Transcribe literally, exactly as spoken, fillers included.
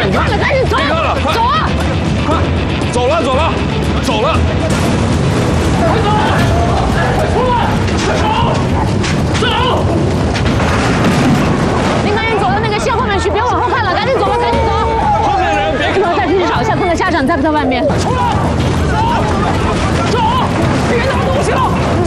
别看了，赶紧走！别看了，走啊！快，走了，走了，走了！快走！快出来！快走！走！您赶紧走到那个线后面去，别往后看了，赶紧走吧，赶紧走！后面的人别看了，再出去找一下，看看家长在不在外面。出来！走！走！别拿东西了！